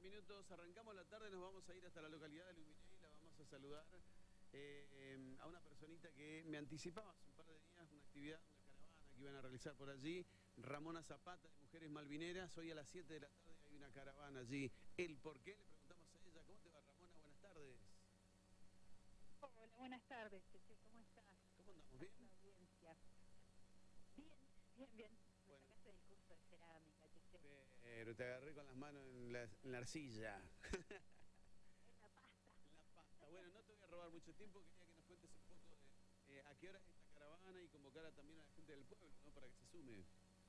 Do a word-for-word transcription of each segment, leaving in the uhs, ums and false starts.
minutos, arrancamos la tarde, nos vamos a ir hasta la localidad de Luminey y la vamos a saludar eh, eh, a una personita que me anticipaba hace un par de días una actividad, una caravana que iban a realizar por allí, Ramona Zapata de Mujeres Malvineras. Hoy a las siete de la tarde hay una caravana allí. ¿El por qué? Le preguntamos a ella. ¿Cómo te va, Ramona? Buenas tardes. Hola, buenas tardes, Cheche, ¿cómo estás? ¿Cómo andamos? ¿Bien? La audiencia. Bien, bien, bien. Me Bueno. sacaste del curso de cerámica, Cheche. Pero te agarré con las manos en la, en la arcilla. En la pasta. En la pasta. Bueno, no te voy a robar mucho tiempo, quería que nos cuentes un poco de eh, a qué hora es esta caravana y convocar a, también a la gente del pueblo, ¿no? Para que se sume.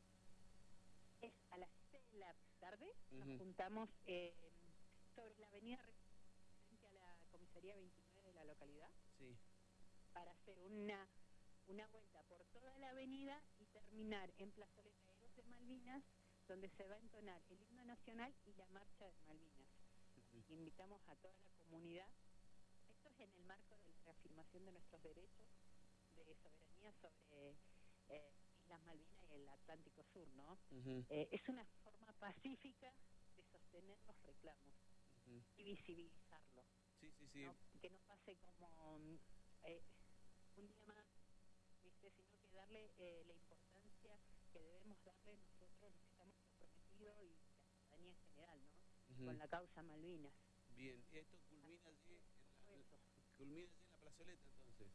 Es a las seis de la tarde, Uh-huh. nos juntamos eh, sobre la avenida frente a la comisaría veintinueve de la localidad. Sí. Para hacer una, una vuelta por toda la avenida y terminar en Plazoleta Héroes de Malvinas, donde se va a entonar el himno nacional y la marcha de Malvinas. Uh-huh. Invitamos a toda la comunidad. Esto es en el marco de la reafirmación de nuestros derechos de soberanía sobre eh, Islas Malvinas y el Atlántico Sur, ¿no? Uh-huh. Eh, es una forma pacífica de sostener los reclamos Uh-huh. y visibilizarlo. Sí, sí, sí. ¿No? Que no pase como eh, un día más, ¿viste? Sino que darle eh, la importancia que debemos darle nosotros los que estamos comprometidos y la ciudadanía en general, ¿no? Uh-huh. Con la causa Malvinas. Bien, esto culmina allí en la, culmina allí en la plazoleta, entonces.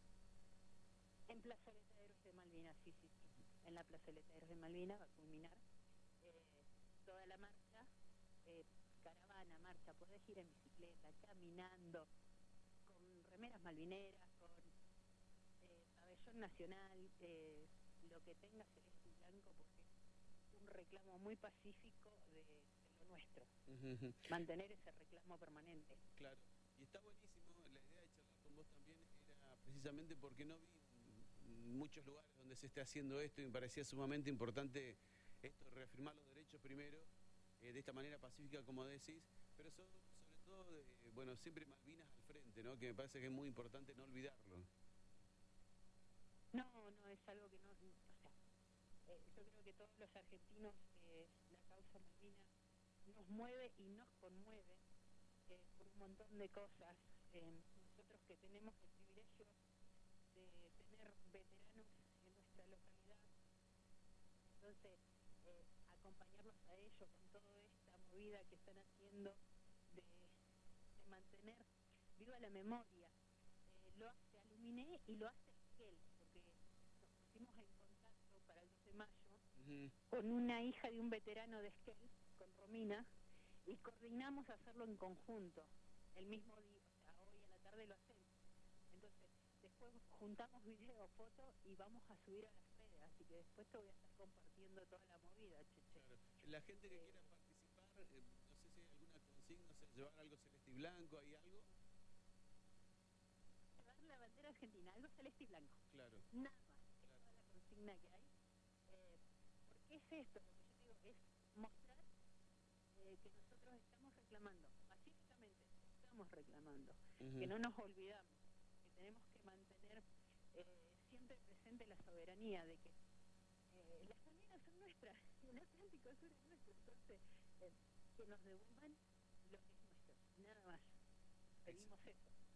En Plazoleta de Héroes de Malvinas, sí, sí, sí. En la Plazoleta de Héroes de Malvinas va a culminar eh, toda la marcha, eh, caravana, marcha, podés ir en bicicleta, caminando, con remeras malvineras, con eh, pabellón nacional, eh, lo que tenga celeste y blanco, porque es un reclamo muy pacífico de, de lo nuestro. Uh-huh. Mantener ese reclamo permanente. Claro, y está buenísimo, la idea de charlar con vos también era precisamente porque no vi muchos lugares donde se esté haciendo esto y me parecía sumamente importante esto, reafirmar los derechos primero, eh, de esta manera pacífica como decís, pero sobre, sobre todo, eh, bueno, siempre Malvinas al frente, ¿no? Que me parece que es muy importante no olvidarlo. No, no, es algo que no, o sea, eh, yo creo que todos los argentinos, eh, la causa Malvinas nos mueve y nos conmueve eh, por un montón de cosas. Eh, nosotros que tenemos el privilegio de tener veteranos en nuestra localidad, entonces eh, acompañarlos a ellos con toda esta movida que están haciendo de, de mantener viva la memoria. Eh, lo hace Aluminé y lo hace Esquel, porque nos pusimos en contacto para el dos de mayo uh-huh. con una hija de un veterano de Esquel, con Romina, y coordinamos hacerlo en conjunto, el mismo día, o sea, hoy a la tarde lo hacemos. Entonces, después juntamos video, fotos y vamos a subir a las redes, así que después te voy a estar compartiendo toda la movida, Cheche. Claro. La gente que eh, quiera participar, eh, no sé si hay alguna consigna, no sé, llevar algo celeste y blanco, ¿hay algo? Llevar la bandera argentina, algo celeste y blanco. Claro. Nada más, claro. Es toda la consigna que hay. Eh, porque es esto, lo que yo digo, es mostrar eh, que nosotros estamos reclamando, pacíficamente, estamos reclamando, uh-huh. que no nos olvidamos, que tenemos que mantener eh, siempre presente la soberanía de que eh, las Malvinas son nuestras, el Atlántico Sur es nuestro, entonces eh, que nos devuelvan lo que es nuestro, nada más. Pedimos eso.